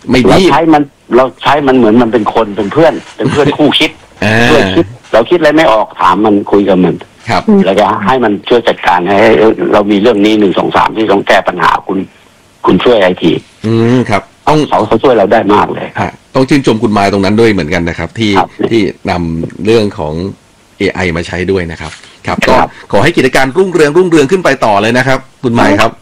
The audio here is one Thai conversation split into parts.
ไม่ดีเราใช้มันเหมือนมันเป็นคนเป็นเพื่อนคู่คิดเพื่อนคิดเราคิดอะไรไม่ออกถามมันคุยกับมันครับแล้วก็ให้มันช่วยจัดการให้เรามีเรื่องนี้1 2 3ที่ต้องแก้ปัญหาคุณช่วยไอทีครับเขาช่วยเราได้มากเลยต้องชื่นชมคุณไมค์ตรงนั้นด้วยเหมือนกันนะครับที่นำเรื่องของ AI มาใช้ด้วยนะครับครับก็ขอให้กิจการรุ่งเรืองขึ้นไปต่อเลยนะครับคุณไมค์ครับ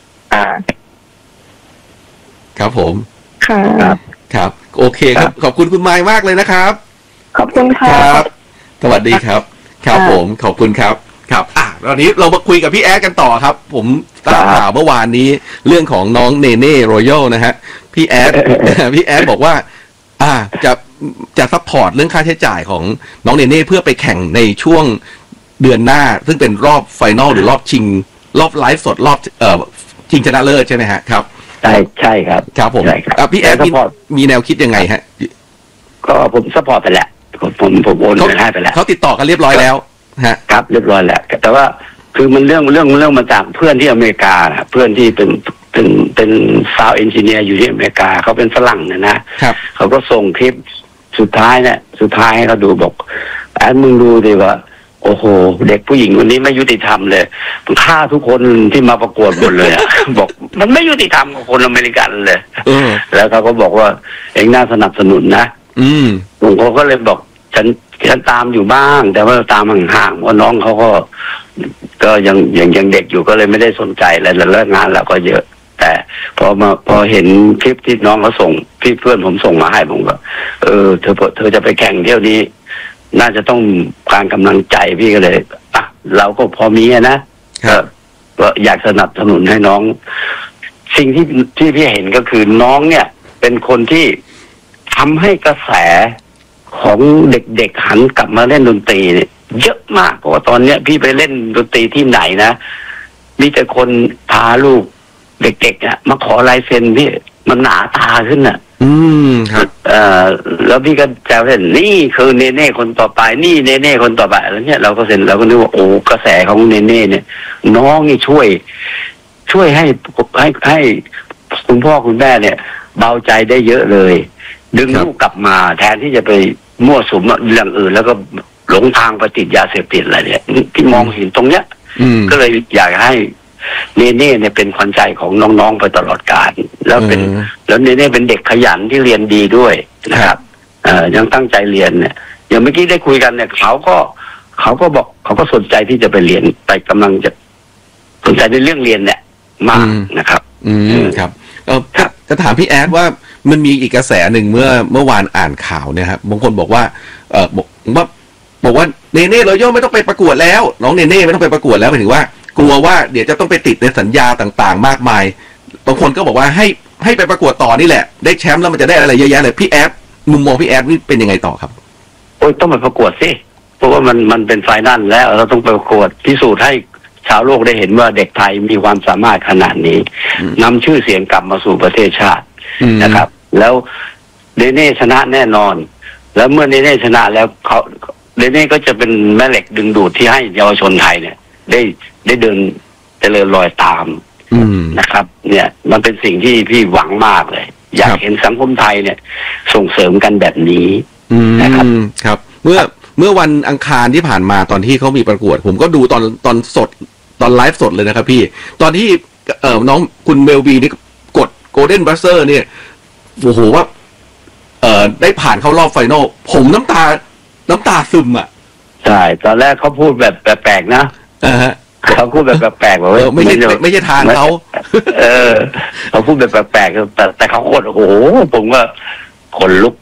ครับผมครับโอเคครับขอบคุณคุณไมค์มากเลยนะครับขอบคุณค่ะครับสวัสดีครับครับผมขอบคุณครับครับตอนนี้เรามาคุยกับพี่แอดกันต่อครับผมตามข่าวเมื่อวานนี้เรื่องของน้องเนเน่รอยัลนะฮะพี่แอดบอกว่าจะซัพพอร์ตเรื่องค่าใช้จ่ายของน้องเนเน่เพื่อไปแข่งในช่วงเดือนหน้าซึ่งเป็นรอบไฟนอลหรือรอบชิงรอบไลฟ์สดรอบชิงชนะเลิศใช่ไหมฮะครับใช่ครับครับผมพี่แอดมีแนวคิดยังไงฮะก็ผมซัพพอร์ตไปแหละผมโอนเงินให้ไปแล้วเขาติดต่อกันเรียบร้อยแล้วฮะครับเรียบร้อยแล้วแต่ว่าคือมันเรื่องมาจากเพื่อนที่อเมริกาเพื่อนที่เป็นซาวด์เอนจิเนียร์อยู่ที่อเมริกาเขาเป็นฝรั่งนะครับเขาก็ส่งคลิปสุดท้ายให้เขาดูบอกแอดมึงดูดิว่าโอ้โหเด็กผู้หญิงคนนี้ไม่ยุติธรรมเลยฆ่าทุกคนที่มาประกวดหมดเลยบอกมันไม่ยุติธรรมกับคนอเมริกันเลยแล้วเขาก็บอกว่าเองน่าสนับสนุนนะผมก็เลยบอกฉันตามอยู่บ้างแต่ว่าตามห่างๆเพราะน้องเขาก็ยังเด็กอยู่ก็เลยไม่ได้สนใจแล้วเลิกงานแล้วก็เยอะแต่พอเห็นคลิปที่น้องเขาส่งพี่เพื่อนผมส่งมาให้ผมก็เธอจะไปแข่งเที่ยวนี้น่าจะต้องการกำลังใจพี่ก็เลยเราก็พอมีนะก็อยากสนับสนุนให้น้องสิ่งที่พี่เห็นก็คือน้องเนี่ยเป็นคนที่ทำให้กระแสของเด็กๆหันกลับมาเล่นดนตรีเนี่ยเยอะมากเพราะว่าตอนเนี้ยพี่ไปเล่นดนตรีที่ไหนนะมีแต่คนพาลูกเด็กๆมาขอลายเซ็นพี่มันหนาตาขึ้นครับแล้วพี่ก็แซวเล่นนี่คือเนเน่คนต่อไปนี่เนเน่คนต่อไปแล้วเนี่ยเราก็เซ็นเราก็นึกว่าโอ้กระแสของเนเน่เนี่ยน้องนี่ช่วยให้คุณพ่อคุณแม่เนี่ยเบาใจได้เยอะเลยดึงลูกกลับมาแทนที่จะไปมั่วสุมเรื่องอื่นแล้วก็หลงทางไปติดยาเสพติดอะไรเนี่ยที่มองเห็นตรงเนี้ยก็เลยอยากให้เนเน่เนี่ยเป็นขวัญใจของน้องๆไปตลอดกาลแล้วเนเน่เป็นเด็กขยันที่เรียนดีด้วยนะครับยังตั้งใจเรียนเนี่ยอย่างเมื่อกี้ได้คุยกันเนี่ยเขาก็บอกเขาก็สนใจที่จะไปเรียนไปกำลังจะสนใจในเรื่องเรียนเนี่ยมากนะครับครับจะถามพี่แอดว่ามันมีอีกกระแสหนึ่งเมื่อวานอ่านข่าวเนี่ยครับบางคนบอกว่าบอกว่าเนเน่รอยัลไม่ต้องไปประกวดแล้วน้องเนเน่ไม่ต้องไปประกวดแล้วหมายถึงว่ากลัวว่าเดี๋ยวจะต้องไปติดในสัญญาต่างๆมากมายบางคนก็บอกว่าให้ไปประกวดต่อนี่แหละได้แชมป์แล้วมันจะได้อะไรเยอะแยะเลยพี่แอดมุมมองพี่แอดนี่เป็นยังไงต่อครับโอ้ยต้องไปประกวดสิเพราะว่ามันเป็นไฟนอลแล้วเราต้องไปประกวดพิสูจน์ให้ชาวโลกได้เห็นว่าเด็กไทยมีความสามารถขนาดนี้นำชื่อเสียงกลับมาสู่ประเทศชาตินะครับแล้วเนเน่ชนะแน่นอนแล้วเมื่อเนเน่ชนะแล้วเนเน่ก็จะเป็นแม่เหล็กดึงดูดที่ให้เยาวชนไทยเนี่ยได้เดินเจริญรอยตามนะครับเนี่ยมันเป็นสิ่งที่พี่หวังมากเลยอยากเห็นสังคมไทยเนี่ยส่งเสริมกันแบบนี้นะครับครับเมื่อวันอังคารที่ผ่านมาตอนที่เขามีประกวดผมก็ดูตอนสดตอนไลฟ์สดเลยนะครับพี่ตอนที่น้องคุณเมลบีนี่กดโกลเด้นบัสเซอร์เนี่ยโอ้โหว่าได้ผ่านเข้ารอบไฟนอลผมน้ำตาซึมอ่ะใช่ตอนแรกเขาพูดแบบแปลกๆนะเขาพูดแบบแปลกๆว่าไม่ใช่ทางเขาเขาพูดแบบแปลกๆแต่เขาโคตรโอ้โหผมก็ขนลุก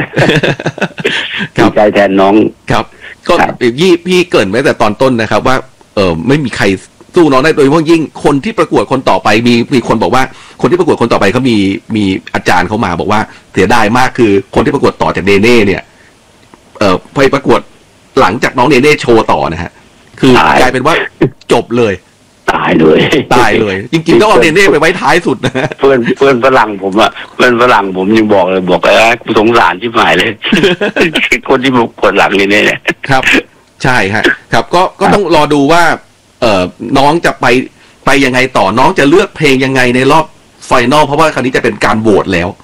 ดีใจแทนน้องครับก็พี่เกริ่นไว้แต่ตอนต้นนะครับว่าไม่มีใครสู้น้องได้โดยเฉพาะยิ่งคนที่ประกวดคนต่อไปมีคนบอกว่าคนที่ประกวดคนต่อไปเขามีอาจารย์เขามาบอกว่าเสียดายมากคือคนที่ประกวดต่อจากเนเน่เนี่ยไปประกวดหลังจากน้องเนเน่โชว์ต่อนะฮะคือกลายเป็นว่าจบเลยตายเลยจริงๆต้องเอาเนเน่ไปไว้ท้ายสุดนะเพื่อนฝรั่งผมอะเพื่อนฝรั่งผมยังบอกเลยบอกกูสงสารที่หมายเลยคนที่ประกวดหลังเนเน่เนี่ยครับใช่ฮะครับก็ต้องรอดูว่าน้องจะไปยังไงต่อน้องจะเลือกเพลงยังไงในรอบไฟนอลเพราะว่าคราวนี้จะเป็นการโหวตแล้ว